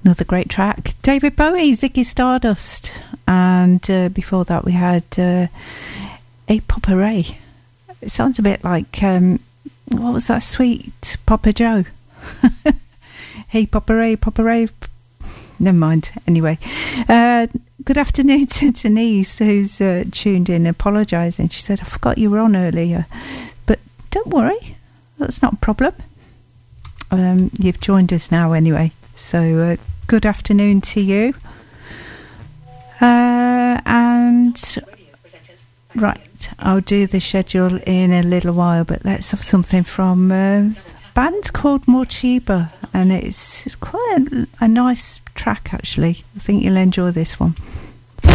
Another great track. David Bowie, Ziggy Stardust. And before that we had A Papa Ray. It sounds a bit like, what was that sweet Papa Joe? Hey Papa Ray, Papa Ray. Never mind. Anyway, good afternoon to Denise, who's tuned in, apologising. She said, I forgot you were on earlier. But don't worry, that's not a problem. You've joined us now anyway. So good afternoon to you. And right, I'll do the schedule in a little while, but let's have something from a band called Morcheeba, and it's quite a nice track actually. I think you'll enjoy this one.